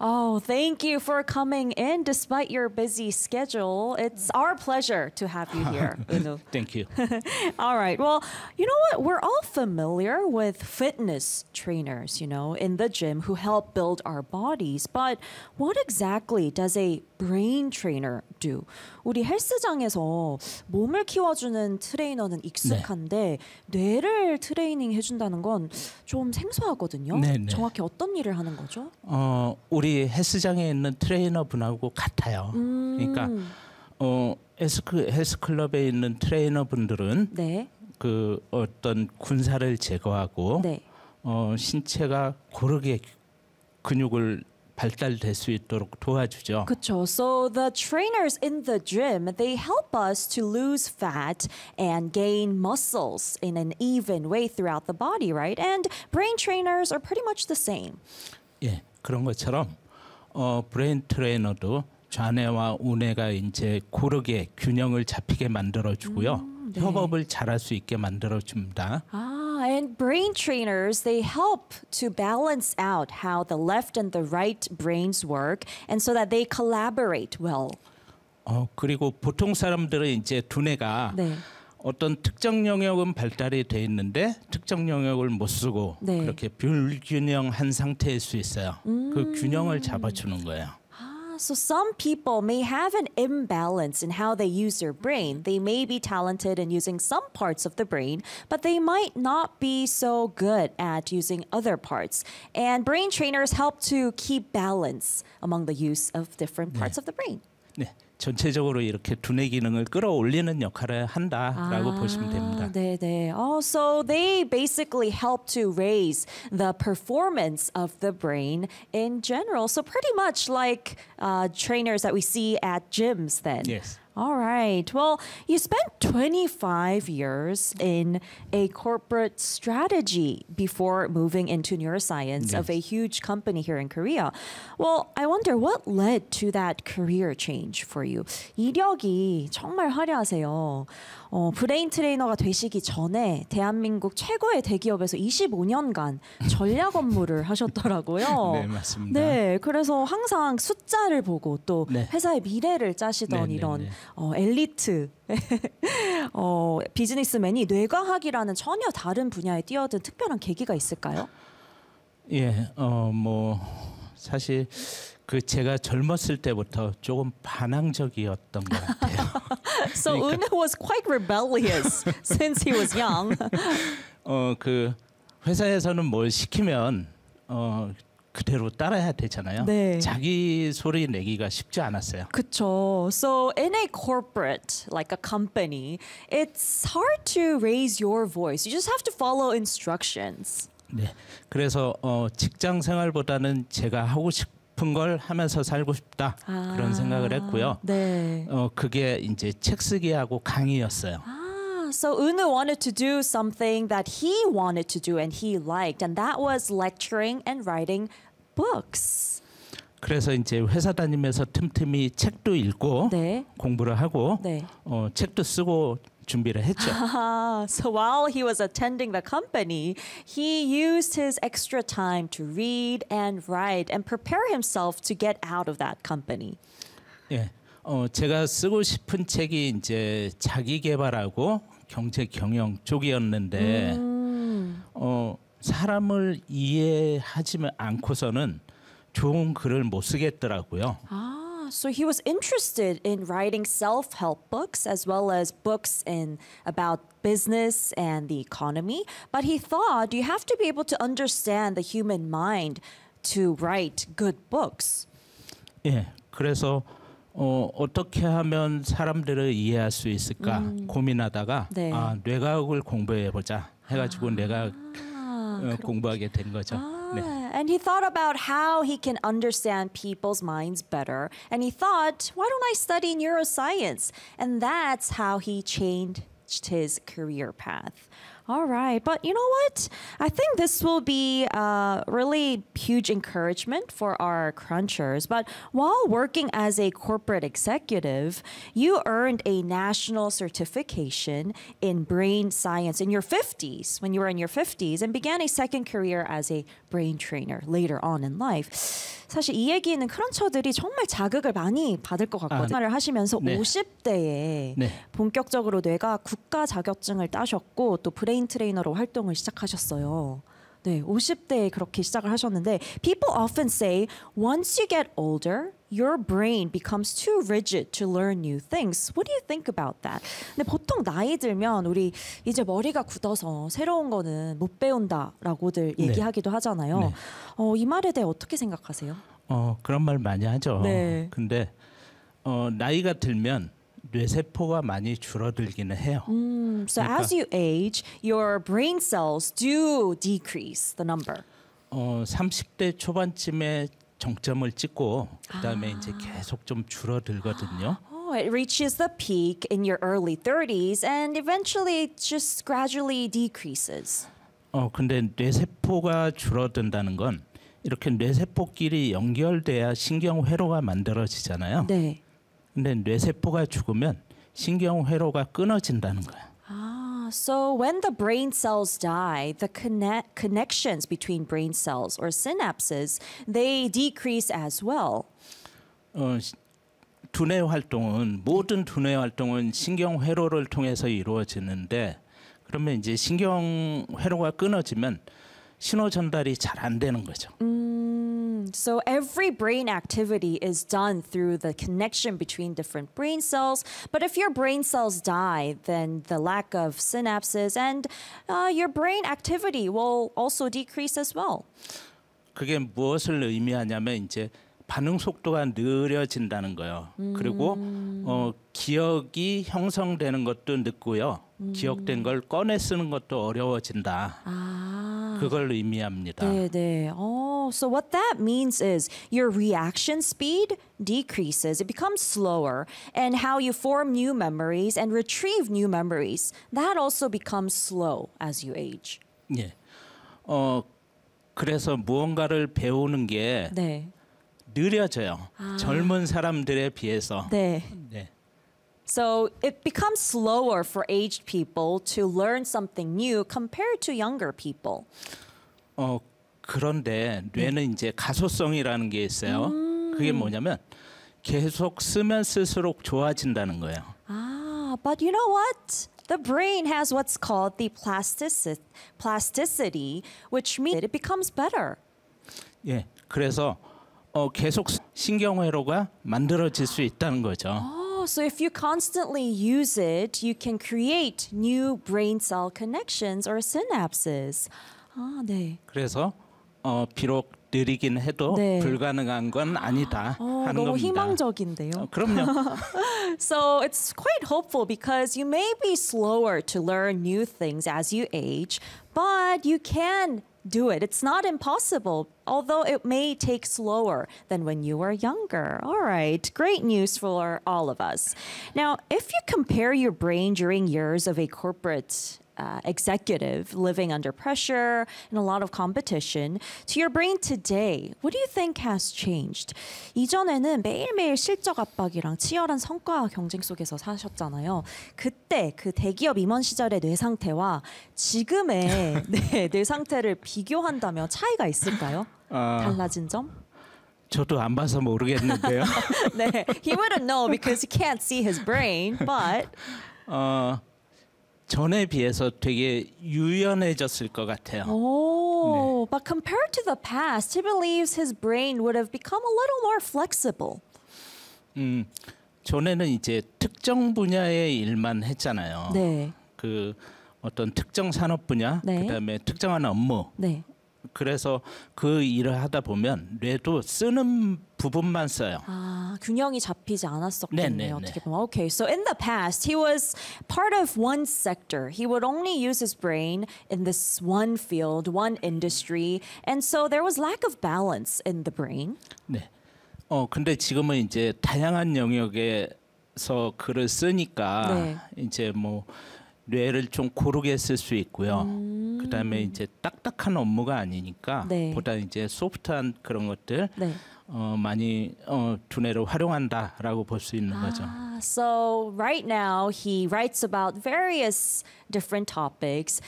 Oh, thank you for coming in despite your busy schedule. It's our pleasure to have you here, Unu. Thank you. All right. Well, you know what? We're all familiar with fitness trainers, in the gym who help build our bodies. But what exactly does a brain trainer do? 우리 헬스장에서 몸을 키워주는 트레이너는 익숙한데 뇌를 트레이닝 해준다는 건 좀 생소하거든요. 네. 정확히 어떤 일을 하는 거죠? 우리 헬스장에 있는 트레이너분하고 같아요. 그러니까 헬스클럽에 있는 트레이너분들은 네. 그 어떤 군살을 제거하고 네. 신체가 고르게 근육을 발달될 수 있도록 도와주죠. 그렇죠. So the trainers in the gym, they help us to lose fat and gain muscles in an even way throughout the body, right? And brain trainers are pretty much the same. 예, 그런 것처럼 브레인 트레이너도 좌뇌와 우뇌가 이제 고르게 균형을 잡히게 만들어주고요. 네. 협업을 잘할 수 있게 만들어줍니다. And brain trainers, they help to balance out how the left and the right brains work and so that they collaborate well. 그리고 보통 사람들은 이제 두뇌가 네. 어떤 특정 영역은 발달이 돼 있는데 특정 영역을 못 쓰고 네. 그렇게 불균형한 상태일 수 있어요. 그 균형을 잡아주는 거예요. So some people may have an imbalance in how they use their brain. They may be talented in using some parts of the brain, but they might not be so good at using other parts. And brain trainers help to keep balance among the use of different parts of the brain. 네, 전체적으로 이렇게 두뇌 기능을 끌어올리는 역할을 한다라고 보시면 됩니다. 네. So they basically help to raise the performance of the brain in general. So pretty much like trainers that we see at gyms then. Yes. All right. Well, you spent 25 years in a corporate strategy before moving into neuroscience of a huge company here in Korea. Well, I wonder what led to that career change for you. 이력이 정말 화려하세요. 브레인 트레이너가 되시기 전에 대한민국 최고의 대기업에서 25년간 전략 업무를 하셨더라고요. 네, 맞습니다. 네, 그래서 항상 숫자를 보고 또 네. 회사의 미래를 짜시던 이런 엘리트 비즈니스맨이 뇌과학이라는 전혀 다른 분야에 뛰어든 특별한 계기가 있을까요? 예, 뭐 사실 그 제가 젊었을 때부터 조금 반항적이었던 것 같아요. So Una was quite rebellious since he was young. 그 회사에서는 뭘 시키면 그대로 따라야 되잖아요. 네. 자기 소리 내기가 쉽지 않았어요. 그쵸. So in a corporate, like a company, it's hard to raise your voice. You just have to follow instructions. 네. 그래서 직장 생활보다는 제가 하고 싶은 걸 하면서 살고 싶다 그런 생각을 했고요. 네. 그게 이제 책 쓰기하고 강의였어요. So Una wanted to do something that he wanted to do and he liked, and that was lecturing and writing books. 그래서 이제 회사 다니면서 틈틈이 책도 읽고 네. 공부를 하고 네. 책도 쓰고 준비를 했죠. So while he was attending the company, he used his extra time to read and write and prepare himself to get out of that company. 예, 제가 쓰고 싶은 책이 이제 자기 개발하고 경제 경영 쪽이었는데 사람을 이해하지 않고서는 좋은 글을 못 쓰겠더라고요. So he was interested in writing self-help books as well as books about business and the economy. But he thought you have to be able to understand the human mind to write good books. 예, 그래서 어떻게 하면 사람들을 이해할 수 있을까 고민하다가 네. 뇌과학을 공부해 보자 해가지고 뇌과학 공부하게 된 거죠. 네. And he thought about how he can understand people's minds better. And he thought, why don't I study neuroscience? And that's how he changed his career path. All right, but you know what? I think this will be a really huge encouragement for our crunchers. But while working as a corporate executive, you earned a national certification in brain science in your 50s, when you were in your 50s, and began a second career as a brain trainer later on in life. 사실 이 얘기는 크런처들이 정말 자극을 많이 받을 것 같거든요. 를 하시면서 네. 50대에 네. 본격적으로 뇌가 국가 자격증을 따셨고 또 브레인 트레이너로 활동을 시작하셨어요. 네, 50대에 그렇게 시작을 하셨는데 people often say once you get older, your brain becomes too rigid to learn new things. What do you think about that? 근데 보통 나이 들면 우리 이제 머리가 굳어서 새로운 거는 못 배운다라고들 네. 얘기하기도 하잖아요. 네. 이 말에 대해 어떻게 생각하세요? 그런 말 많이 하죠. 네. 근데 나이가 들면 뇌세포가 많이 줄어들기는 해요. So as you age, your brain cells do decrease the number. 30대 초반쯤에 정점을 찍고 그다음에 이제 계속 좀 줄어들거든요. Oh, it reaches the peak in your early 30s and eventually it just gradually decreases. 근데 뇌세포가 줄어든다는 건 이렇게 뇌세포끼리 연결돼야 신경회로가 만들어지잖아요. 네. 근데 뇌세포가 죽으면 신경회로가 끊어진다는 거예요. So when the brain cells die, the connections between brain cells or synapses, they decrease as well. 두뇌 활동은 모든 두뇌 활동은 신경회로를 통해서 이루어지는데 그러면 이제 신경회로가 끊어지면 신호 전달이 잘 안 되는 거죠. So every brain activity is done through the connection between different brain cells. But if your brain cells die, then the lack of synapses and your brain activity will also decrease as well. 그게 무엇을 의미하냐면 이제 반응 속도가 느려진다는 거예요. 그리고 기억이 형성되는 것도 늦고요. 기억된 걸 꺼내 쓰는 것도 어려워진다. 그걸 의미합니다. 네. So what that means is your reaction speed decreases. It becomes slower. And how you form new memories and retrieve new memories, that also becomes slow as you age. 예. 그래서 무언가를 배우는 게 네. 느려져요. 젊은 사람들에 비해서. 네. 네. So it becomes slower for aged people to learn something new compared to younger people. 그런데 뇌는 이제 가소성이라는 게 있어요. 그게 뭐냐면 계속 쓰면 쓸수록 좋아진다는 거예요. But you know what? The brain has what's called the plasticity, which means it becomes better. 예. 그래서 계속 신경회로가 만들어질 수 있다는 거죠. So if you constantly use it, you can create new brain cell connections or synapses. 네. 그래서 비록 느리긴 해도 네. 불가능한 건 아니다 하는 너무 겁니다. 희망적인데요. 그럼요. So it's quite hopeful because you may be slower to learn new things as you age, but you can do it. It's not impossible, although it may take slower than when you were younger. All right, great news for all of us. Now, if you compare your brain during years of a corporate executive living under pressure and a lot of competition to your brain today, what do you think has changed? 이전에는 매일매일 실적 압박이랑 치열한 성과 경쟁 속에서 사셨잖아요. 그때 그 대기업 임원 시절의 뇌 상태와 지금의 뇌 상태를 비교한다면 차이가 있을까요? 달라진 점? 저도 안 봐서 모르겠는데요. 네, he wouldn't know because he can't see his brain, but 전에 비해서 되게 유연해졌을 것 같아요. Oh, but compared to the past, he believes his brain would have become a little more flexible. 전에는 이제 특정 분야의 일만 했잖아요. 네. 그 어떤 특정 산업 분야, 네. 그다음에 특정한 업무. 네. 그래서 그 일을 하다 보면 뇌도 쓰는 부분만 써요. 균형이 잡히지 않았었겠네요. 네. 어떻게 보면. Okay, so in the past, he was part of one sector. He would only use his brain in this one field, one industry, and so there was lack of balance in the brain. 네. 근데 지금은 이제 다양한 영역에서 글을 쓰니까 네. 이제 뭐 뇌를 좀 고르게 쓸 수 있고요. 그다음에 이제 딱딱한 업무가 아니니까 네. 보다 이제 소프트한 그런 것들 네. 많이 두뇌를 활용한다라고 볼 수 있는 거죠. So right now he writes about various different topics.